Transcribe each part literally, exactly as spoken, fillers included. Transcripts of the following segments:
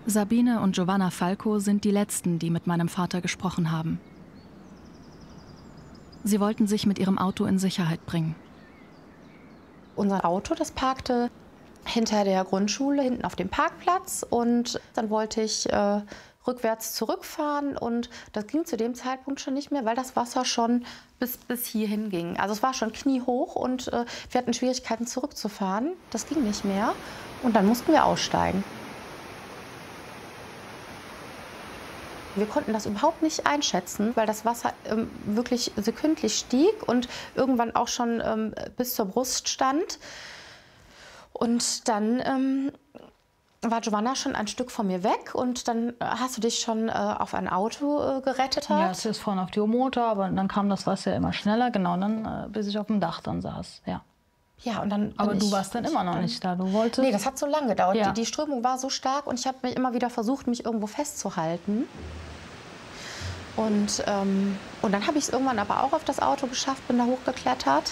Sabine und Giovanna Falco sind die Letzten, die mit meinem Vater gesprochen haben. Sie wollten sich mit ihrem Auto in Sicherheit bringen. Unser Auto, das parkte hinter der Grundschule, hinten auf dem Parkplatz. Und dann wollte ich äh, rückwärts zurückfahren. Und das ging zu dem Zeitpunkt schon nicht mehr, weil das Wasser schon bis, bis hierhin ging. Also es war schon kniehoch und äh, wir hatten Schwierigkeiten zurückzufahren. Das ging nicht mehr. Und dann mussten wir aussteigen. Wir konnten das überhaupt nicht einschätzen, weil das Wasser ähm, wirklich sekündlich stieg und irgendwann auch schon ähm, bis zur Brust stand. Und dann ähm, war Giovanna schon ein Stück von mir weg und dann hast du dich schon äh, auf ein Auto äh, gerettet. Ja, es ist vorne auf die Motor, aber dann kam das Wasser immer schneller, genau, dann äh, bis ich auf dem Dach dann saß, ja. Ja, und dann aber du ich, warst dann immer noch nicht da, du wolltest... Nee, das hat so lange gedauert. Ja. Die, die Strömung war so stark und ich habe mich immer wieder versucht, mich irgendwo festzuhalten. Und, ähm, und dann habe ich es irgendwann aber auch auf das Auto geschafft, bin da hochgeklettert.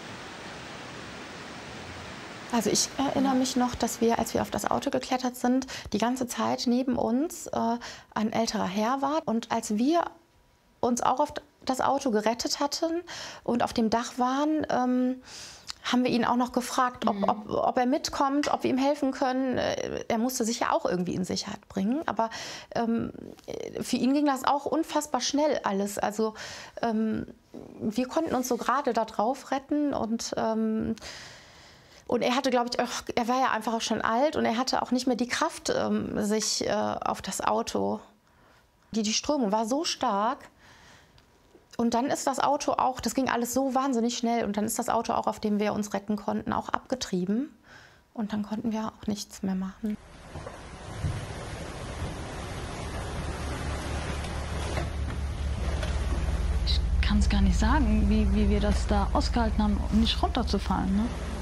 Also ich erinnere mich noch, dass wir, als wir auf das Auto geklettert sind, die ganze Zeit neben uns äh, ein älterer Herr war. Und als wir uns auch auf das Auto gerettet hatten und auf dem Dach waren, ähm, haben wir ihn auch noch gefragt, ob, ob, ob er mitkommt, ob wir ihm helfen können. Er musste sich ja auch irgendwie in Sicherheit bringen. Aber ähm, für ihn ging das auch unfassbar schnell alles. Also ähm, wir konnten uns so gerade da drauf retten. Und, ähm, und er hatte, glaube ich, auch, er war ja einfach auch schon alt. Und er hatte auch nicht mehr die Kraft, ähm, sich äh, auf das Auto... Die, die Strömung war so stark. Und dann ist das Auto auch, das ging alles so wahnsinnig schnell, und dann ist das Auto auch, auf dem wir uns retten konnten, auch abgetrieben. Und dann konnten wir auch nichts mehr machen. Ich kann es gar nicht sagen, wie, wie wir das da ausgehalten haben, um nicht runterzufallen, ne?